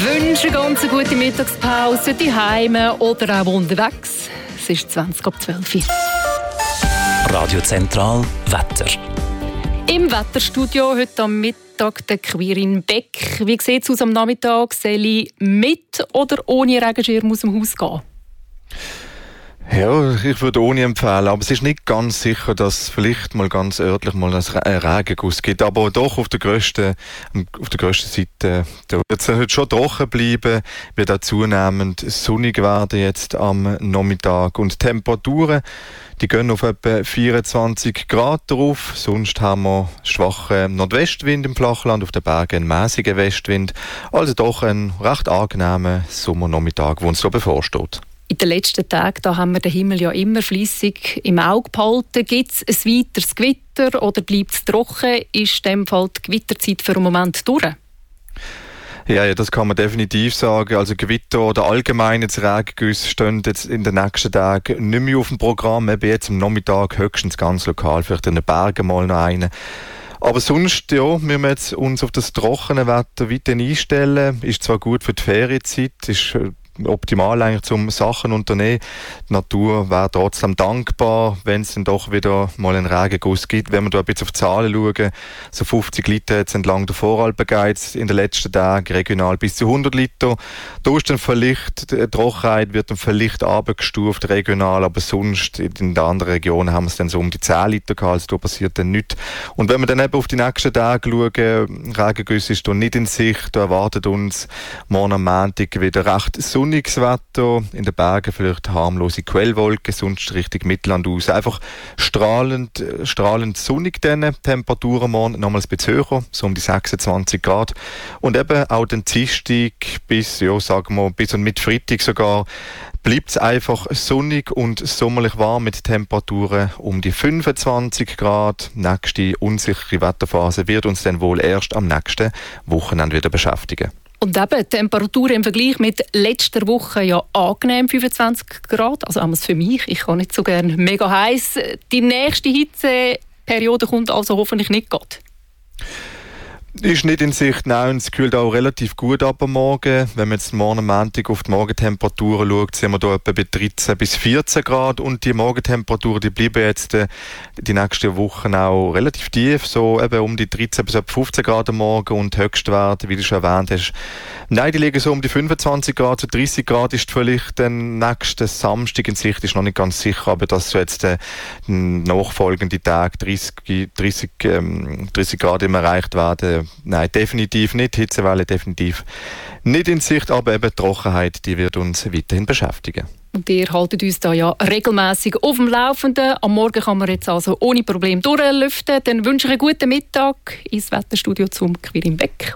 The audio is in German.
wünsche ganz eine gute Mittagspause, die Heime oder auch unterwegs. Es ist 20:12 Uhr. Radio Zentral Wetter. Im Wetterstudio heute am Mittag der Quirin Beck. Wie sieht es aus am Nachmittag? Soll ich mit oder ohne Regenschirm aus dem Haus gehen? Ja, ich würde ohne empfehlen, aber es ist nicht ganz sicher, dass es vielleicht mal ganz örtlich mal einen Regenguss gibt. Aber doch auf der grössten Seite, da wird es heute schon trocken bleiben, wird auch zunehmend sonnig werden jetzt am Nachmittag. Und die Temperaturen, die gehen auf etwa 24 Grad drauf. Sonst haben wir schwachen Nordwestwind im Flachland, auf den Bergen einen mäßigen Westwind. Also doch ein recht angenehmer Sommernachmittag, der uns so bevorsteht. In den letzten Tagen da haben wir den Himmel ja immer flüssig im Auge behalten. Gibt es ein weiteres Gewitter oder bleibt es trocken? Ist in dem Fall die Gewitterzeit für einen Moment durch? Ja, das kann man definitiv sagen. Also Gewitter oder allgemeine Regengüsse stehen jetzt in den nächsten Tagen nicht mehr auf dem Programm. Eben jetzt am Nachmittag höchstens ganz lokal, vielleicht in den Bergen mal noch einen. Aber sonst, ja, müssen wir jetzt uns auf das trockene Wetter weiterhin einstellen. Ist zwar gut für die Ferienzeit, ist optimal eigentlich zum Sachen unternehmen. Die Natur wäre trotzdem dankbar, wenn es dann doch wieder mal einen Regenguss gibt. Wenn wir da ein bisschen auf die Zahlen schauen, so 50 Liter jetzt entlang der Voralpen geht in den letzten Tagen, regional bis zu 100 Liter. Da ist dann vielleicht, die Trockenheit wird dann vielleicht runtergestuft, regional, aber sonst in den anderen Regionen haben wir es dann so um die 10 Liter gehabt, also da passiert dann nichts. Und wenn wir dann eben auf die nächsten Tage schauen, Regenguss ist da nicht in Sicht, da erwartet uns morgen am Montag wieder recht sonniges Wetter, in den Bergen vielleicht harmlose Quellwolken, sonst Richtung Mittelland aus. Einfach strahlend sonnig diese Temperaturen morgen, nochmals ein bisschen höher, so um die 26 Grad. Und eben auch den Dienstag bis, ja, sagen wir, bis und mit Freitag sogar, bleibt es einfach sonnig und sommerlich warm mit Temperaturen um die 25 Grad. Nächste unsichere Wetterphase wird uns dann wohl erst am nächsten Wochenende wieder beschäftigen. Und eben, die Temperatur im Vergleich mit letzter Woche ja angenehm, 25 Grad. Also auch für mich, ich kann nicht so gerne mega heiß. Die nächste Hitzeperiode kommt also hoffentlich nicht gerade. Ist nicht in Sicht, nein, es kühlt auch relativ gut ab am Morgen. Wenn man jetzt morgen am Montag auf die Morgentemperaturen schaut, sind wir da etwa bei 13 bis 14 Grad und die Morgentemperaturen, die bleiben jetzt die nächsten Wochen auch relativ tief, so eben um die 13 bis 15 Grad am Morgen und Höchstwerte, wie du schon erwähnt hast, nein, die liegen so um die 25 Grad, so 30 Grad ist vielleicht der nächste Samstag in Sicht, ist noch nicht ganz sicher, aber dass so jetzt der nachfolgende Tag 30 Grad immer erreicht werden, nein, definitiv nicht. Hitzewelle definitiv nicht in Sicht, aber eben die Trockenheit, die wird uns weiterhin beschäftigen. Und ihr haltet uns da ja regelmässig auf dem Laufenden. Am Morgen kann man jetzt also ohne Problem durchlüften. Dann wünsche ich einen guten Mittag ins Wetterstudio zum Quirin Beck.